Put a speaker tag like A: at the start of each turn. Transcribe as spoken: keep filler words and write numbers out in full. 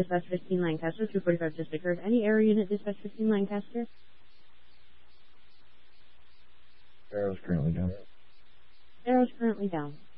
A: Dispatch fifteen Lancaster, two forty-five District Curve. Any air unit, Dispatch fifteen Lancaster?
B: Arrow's currently down.
A: Arrow's currently down.